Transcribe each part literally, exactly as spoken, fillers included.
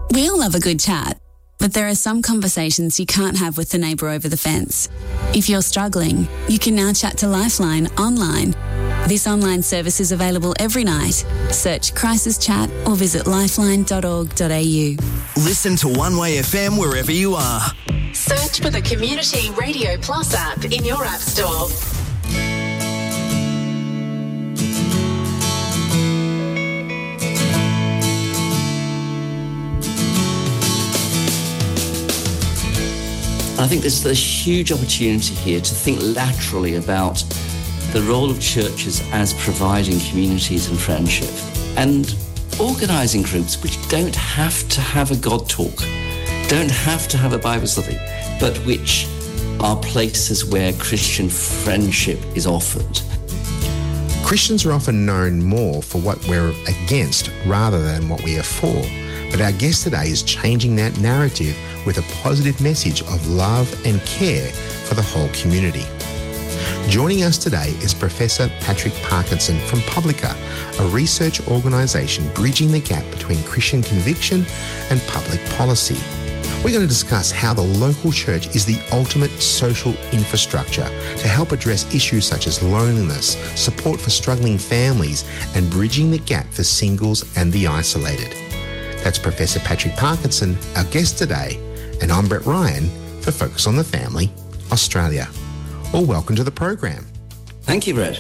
We all love a good chat, but there are some conversations you can't have with the neighbour over the fence. If you're struggling, you can now chat to Lifeline online. This online service is available every night. Search Crisis Chat or visit lifeline dot org dot a u. Listen to One Way F M wherever you are. Search for the Community Radio Plus app in your app store. I think there's a huge opportunity here to think laterally about the role of churches as providing communities and friendship, and organising groups which don't have to have a God talk, don't have to have a Bible study, but which are places where Christian friendship is offered. Christians are often known more for what we're against rather than what we are for. But our guest today is changing that narrative with a positive message of love and care for the whole community. Joining us today is Professor Patrick Parkinson from Publica, a research organisation bridging the gap between Christian conviction and public policy. We're going to discuss how the local church is the ultimate social infrastructure to help address issues such as loneliness, support for struggling families, and bridging the gap for singles and the isolated. That's Professor Patrick Parkinson, our guest today, and I'm Brett Ryan for Focus on the Family, Australia. Well, welcome to the program. Thank you, Brett.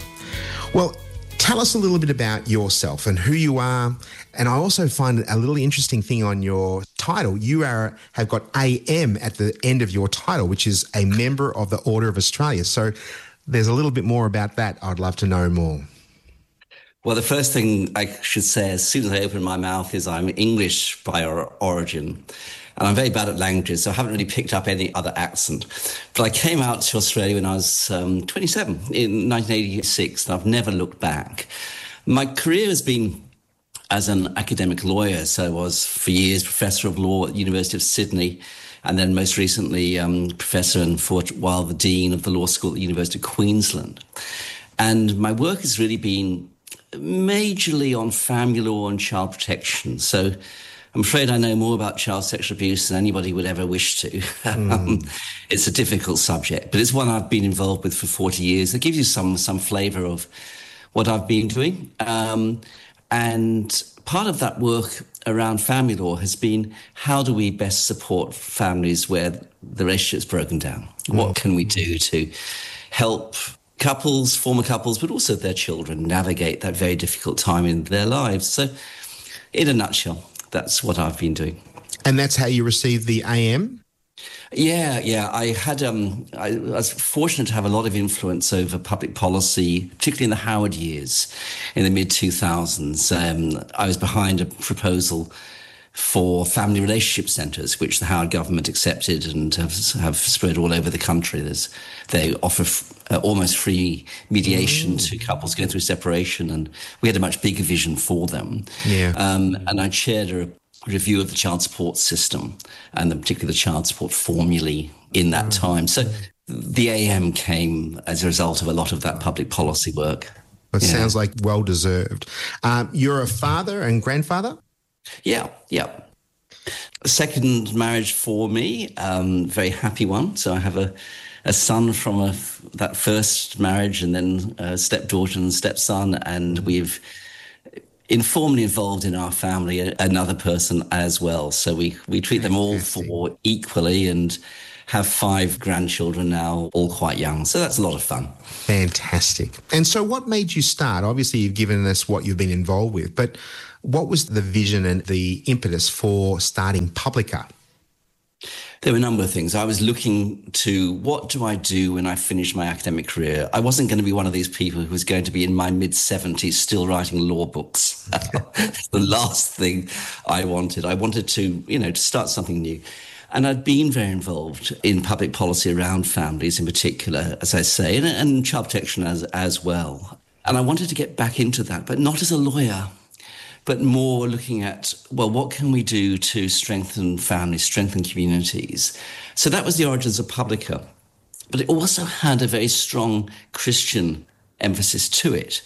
Well, tell us a little bit about yourself and who you are. And I also find a little interesting thing on your title. You are have got A M at the end of your title, which is a member of the Order of Australia. So there's a little bit more about that. I'd love to know more. Well, the first thing I should say as soon as I open my mouth is I'm English by or- origin. And I'm very bad at languages, so I haven't really picked up any other accent. But I came out to Australia when I was um, twenty-seven in nineteen eighty-six, and I've never looked back. My career has been as an academic lawyer, so I was for years Professor of Law at the University of Sydney, and then most recently um, Professor and for a while the Dean of the Law School at the University of Queensland. And my work has really been majorly on family law and child protection. So I'm afraid I know more about child sexual abuse than anybody would ever wish to. Mm. um, it's a difficult subject, but it's one I've been involved with for forty years. It gives you some some flavour of what I've been doing. Um, and part of that work around family law has been how do we best support families where the relationship's broken down? Mm. What can we do to help couples, former couples, but also their children navigate that very difficult time in their lives? So in a nutshell, that's what I've been doing. And that's how you received the A M? Yeah, yeah. I had, um, I was fortunate to have a lot of influence over public policy, particularly in the Howard years, in the mid two thousands. Um, I was behind a proposal for family relationship centres, which the Howard government accepted and have, have spread all over the country. There's, they offer f- uh, almost free mediation mm. to couples going through separation, and we had a much bigger vision for them. Yeah. Um, and I chaired a review of the child support system, and the, particularly the child support formulae in that mm. time. So the A M came as a result of a lot of that public policy work. It yeah. sounds like well-deserved. Um, you're a father and grandfather? Yeah, yeah. Second marriage for me, um, very happy one. So I have a, a son from a, that first marriage, and then a stepdaughter and stepson, and we've informally involved in our family another person as well. So we, we treat them all for equally and have five grandchildren now, all quite young. So that's a lot of fun. Fantastic. And so what made you start? Obviously, you've given us what you've been involved with, but what was the vision and the impetus for starting Publica? There were a number of things. I was looking to what do I do when I finish my academic career? I wasn't going to be one of these people who was going to be in my mid-seventies still writing law books. That's the last thing I wanted. I wanted to, you know, to start something new. And I'd been very involved in public policy around families in particular, as I say, and, and child protection as, as well. And I wanted to get back into that, but not as a lawyer, but more looking at, well, what can we do to strengthen families, strengthen communities? So that was the origins of Publica. But it also had a very strong Christian emphasis to it.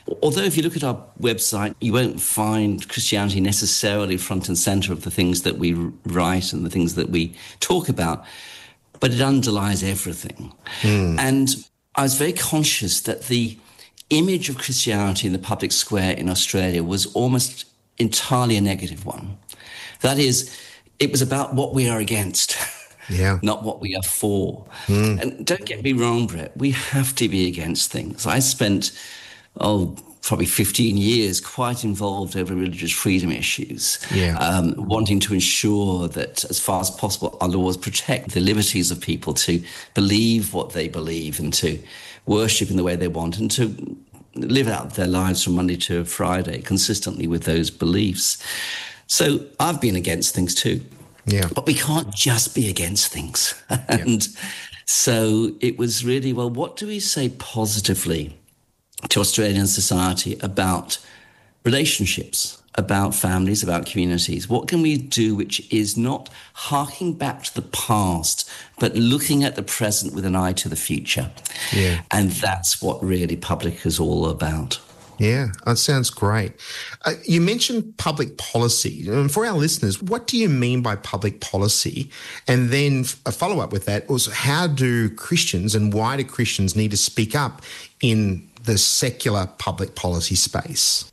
Although if you look at our website, you won't find Christianity necessarily front and centre of the things that we write and the things that we talk about, but it underlies everything. Mm. And I was very conscious that the image of Christianity in the public square in Australia was almost entirely a negative one. That is, it was about what we are against. Yeah. Not what we are for. Mm. And don't get me wrong, Brett, we have to be against things. I spent, oh, probably fifteen years quite involved over religious freedom issues, yeah. um, wanting to ensure that as far as possible our laws protect the liberties of people to believe what they believe and to worship in the way they want and to live out their lives from Monday to Friday consistently with those beliefs. So I've been against things too. Yeah. But we can't just be against things. and yeah. so it was really, well, what do we say positively to Australian society about relationships, about families, about communities? What can we do which is not harking back to the past, but looking at the present with an eye to the future? Yeah. And that's what really Public is all about. Yeah, that sounds great. Uh, you mentioned public policy. And for our listeners, what do you mean by public policy? And then a follow-up with that was, how do Christians and why do Christians need to speak up in the secular public policy space?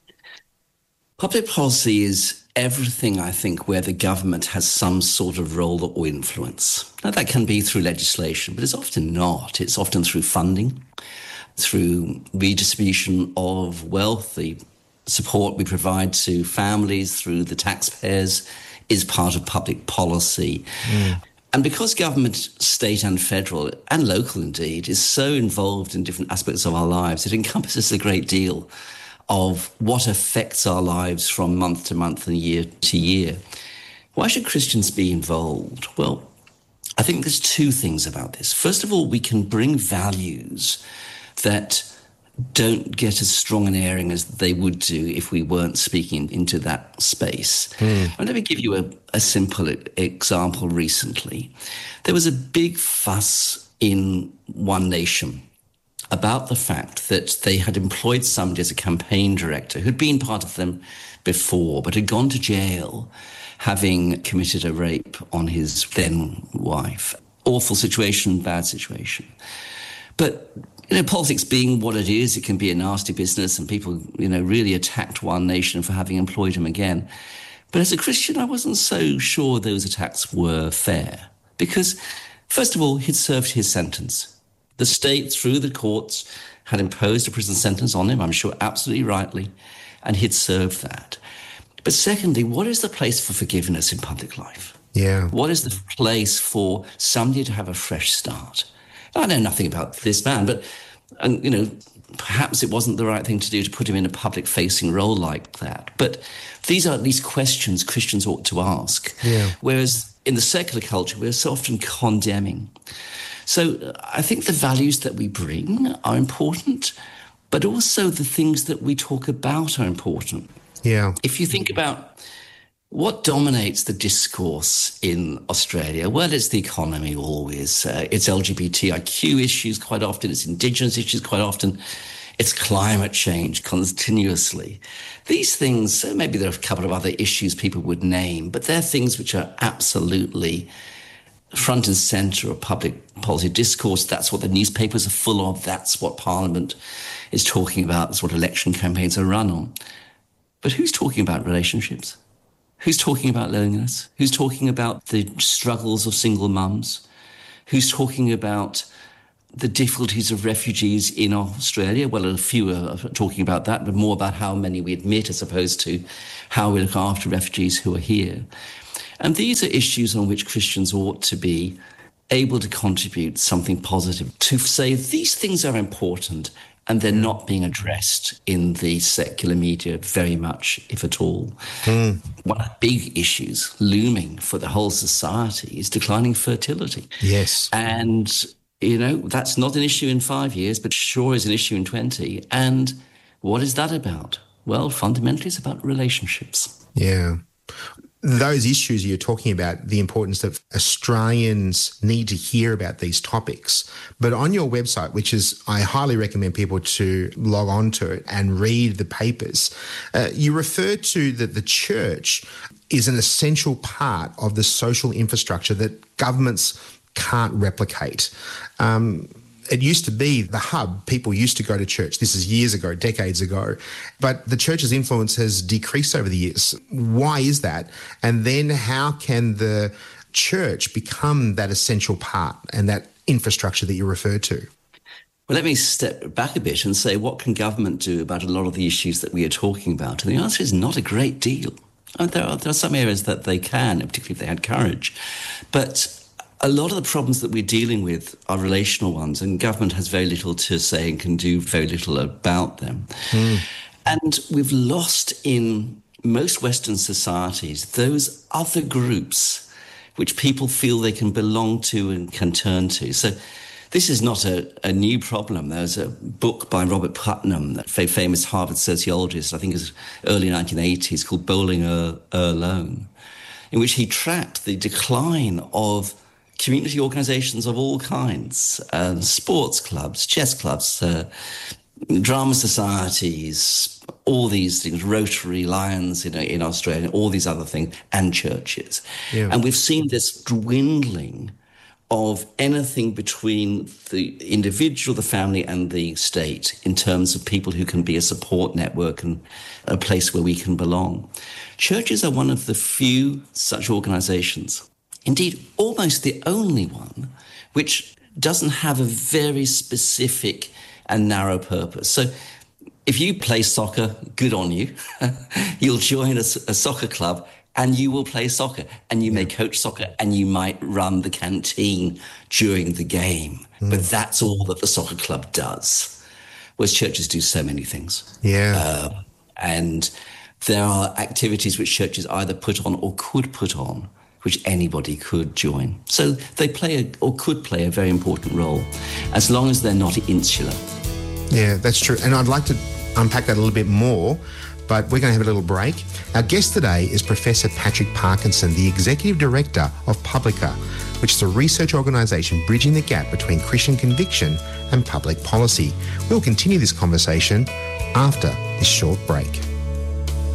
Public policy is everything, I think, where the government has some sort of role or influence. Now, that can be through legislation, but it's often not. It's often through funding, through redistribution of wealth. The support we provide to families through the taxpayers is part of public policy. Mm. And because government, state and federal, and local indeed, is so involved in different aspects of our lives, it encompasses a great deal of what affects our lives from month to month and year to year. Why should Christians be involved? Well, I think there's two things about this. First of all, we can bring values that don't get as strong an airing as they would do if we weren't speaking into that space. Mm. And let me give you a, a simple example recently. There was a big fuss in One Nation about the fact that they had employed somebody as a campaign director who'd been part of them before, but had gone to jail having committed a rape on his then wife. Awful situation, bad situation. But you know, politics being what it is, it can be a nasty business, and people, you know, really attacked One Nation for having employed him again. But as a Christian, I wasn't so sure those attacks were fair. Because, first of all, he'd served his sentence. The state, through the courts, had imposed a prison sentence on him, I'm sure absolutely rightly, and he'd served that. But secondly, what is the place for forgiveness in public life? Yeah. What is the place for somebody to have a fresh start? I know nothing about this man, but, and, you know, perhaps it wasn't the right thing to do to put him in a public-facing role like that. But these are at least questions Christians ought to ask. Yeah. Whereas in the secular culture, we're so often condemning. So I think the values that we bring are important, but also the things that we talk about are important. Yeah. If you think about what dominates the discourse in Australia, well, it's the economy always. Uh, it's L G B T I Q issues quite often. It's Indigenous issues quite often. It's climate change continuously. These things, uh, maybe there are a couple of other issues people would name, but they're things which are absolutely front and centre of public policy discourse. That's what the newspapers are full of. That's what Parliament is talking about. That's what election campaigns are run on. But who's talking about relationships? Who's talking about loneliness? Who's talking about the struggles of single mums? Who's talking about the difficulties of refugees in Australia? Well, a few are talking about that, but more about how many we admit as opposed to how we look after refugees who are here. And these are issues on which Christians ought to be able to contribute something positive, to say these things are important and they're not being addressed in the secular media very much, if at all. Mm. One of the big issues looming for the whole society is declining fertility. Yes. And, you know, that's not an issue in five years, but sure is an issue in twenty. And what is that about? Well, fundamentally, it's about relationships. Yeah. those issues you're talking about, the importance that Australians need to hear about these topics. But on your website, which is, I highly recommend people to log on to it and read the papers, uh, you refer to that the church is an essential part of the social infrastructure that governments can't replicate. Um, It used to be the hub. People used to go to church. This is years ago, decades ago. But the church's influence has decreased over the years. Why is that? And then how can the church become that essential part and that infrastructure that you refer to? Well, let me step back a bit and say, what can government do about a lot of the issues that we are talking about? And the answer is not a great deal. I mean, there are, there are some areas that they can, particularly if they had courage. But a lot of the problems that we're dealing with are relational ones, and government has very little to say and can do very little about them. Mm. And we've lost in most Western societies those other groups which people feel they can belong to and can turn to. So this is not a, a new problem. There's a book by Robert Putnam, that very famous Harvard sociologist, I think it was early nineteen eighties, called Bowling Alone, in which he tracked the decline of community organisations of all kinds, uh, sports clubs, chess clubs, uh, drama societies, all these things, Rotary, Lions in, in Australia, all these other things, and churches. Yeah. And we've seen this dwindling of anything between the individual, the family, and the state in terms of people who can be a support network and a place where we can belong. Churches are one of the few such organisations, indeed, almost the only one, which doesn't have a very specific and narrow purpose. So if you play soccer, good on you. You'll join a, a soccer club and you will play soccer, and you may coach soccer, and you might run the canteen during the game. Mm. But that's all that the soccer club does, whereas churches do so many things. Yeah. Uh, and there are activities which churches either put on or could put on, which anybody could join. So they play a, or could play a very important role, as long as they're not insular. Yeah, that's true. And I'd like to unpack that a little bit more, but we're going to have a little break. Our guest today is Professor Patrick Parkinson, the Executive Director of Publica, which is a research organisation bridging the gap between Christian conviction and public policy. We'll continue this conversation after this short break.